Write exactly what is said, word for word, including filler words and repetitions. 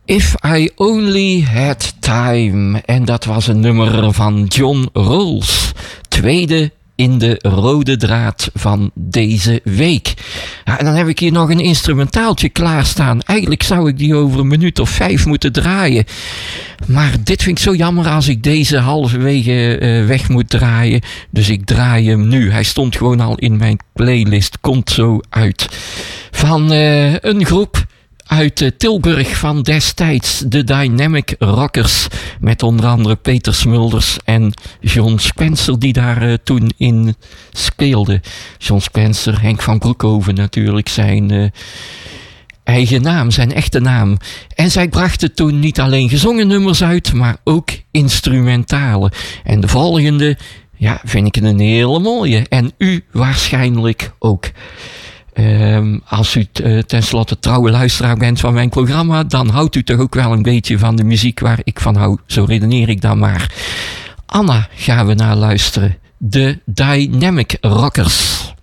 If I Only Had Time. En dat was een nummer van John Rolls. Tweede in de rode draad van deze week. Ja, en dan heb ik hier nog een instrumentaaltje klaarstaan. Eigenlijk zou ik die over een minuut of vijf moeten draaien. Maar dit vind ik zo jammer als ik deze halverwege uh, weg moet draaien. Dus ik draai hem nu. Hij stond gewoon al in mijn playlist. Komt zo uit. Van uh, een groep uit uh, Tilburg van destijds, de Dynamic Rockers, met onder andere Peter Smulders en John Spencer die daar uh, toen in speelde. John Spencer, Henk van Broekhoven natuurlijk, zijn uh, eigen naam, zijn echte naam. En zij brachten toen niet alleen gezongen nummers uit, maar ook instrumentale. En de volgende, ja, vind ik een hele mooie. En u waarschijnlijk ook. Um, als u t, uh, tenslotte trouwe luisteraar bent van mijn programma, dan houdt u toch ook wel een beetje van de muziek waar ik van hou. Zo redeneer ik dan maar. Anna gaan we naar luisteren. De Dynamic Rockers.